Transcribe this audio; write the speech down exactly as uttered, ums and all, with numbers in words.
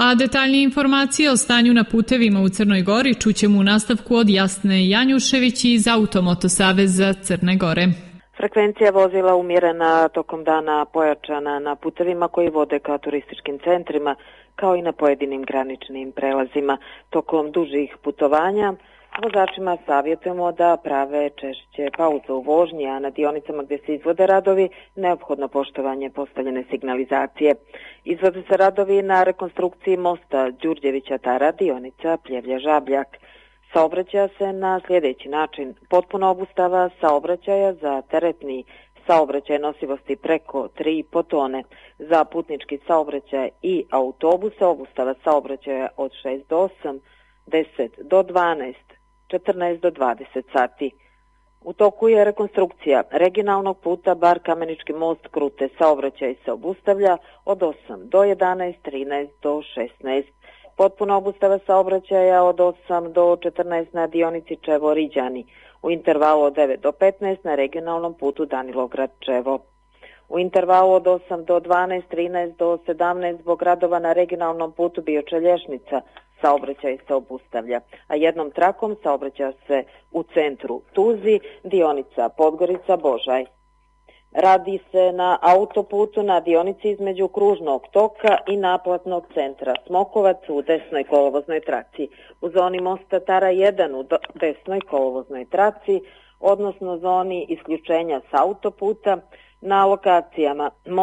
A detaljnije informacije o stanju na putevima u Crnoj Gori čućemo u nastavku od Jasne Janjušević iz Automoto saveza Crne Gore. Frekvencija vozila umjerena, tokom dana pojačana na putevima koji vode ka turističkim centrima, kao i na pojedinim graničnim prelazima. Tokom dužih putovanja vozačima savjetujemo da prave češće pauze u vožnji, a na dionicama gdje se izvode radovi neophodno poštovanje postavljene signalizacije. Izvode se radovi na rekonstrukciji mosta Đurđevića Tara, dionica Pljevlja-Žabljak. Saobraćaja se na sljedeći način: potpuna obustava saobraćaja za teretni saobraćaj nosivosti preko tri i po tone, za putnički saobraćaj i autobuse obustava saobraćaja od šest do osam, deset do dvanaest, četrnaest do dvadeset sati. U toku je rekonstrukcija regionalnog puta Bar-Kamenički most Krute, saobraćaj se obustavlja od osam do jedanaest, trinaest do šesnaest. Potpuna obustava saobraćaja od osam do četrnaest na dionici Čevo-Riđani, u intervalu od devet do petnaest na regionalnom putu Danilograd-Čevo. U intervalu od osam do dvanaest, trinaest do sedamnaest zbog radova na regionalnom putu Bioča-Lješnica saobraćaj se obustavlja, a jednom trakom saobraća se u centru Tuzi, dionica Podgorica-Božaj. Radi se na autoputu na dionici između kružnog toka i naplatnog centra Smokovac u desnoj kolovoznoj traci, u zoni mosta Tara jedan u desnoj kolovoznoj traci, odnosno zoni isključenja s autoputa na lokacijama